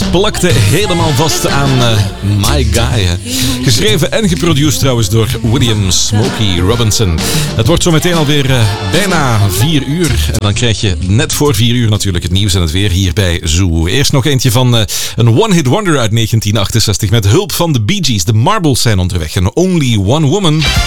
plakte helemaal vast aan My Guy. Hè. Geschreven en geproduceerd trouwens door William Smokey Robinson. Het wordt zo meteen alweer bijna 4 uur. En dan krijg je net voor 4 uur natuurlijk het nieuws en het weer hier bij Zoo. Eerst nog eentje van een one-hit wonder uit 1968 met hulp van de Bee Gees. De Marbles zijn onderweg en Only One Woman.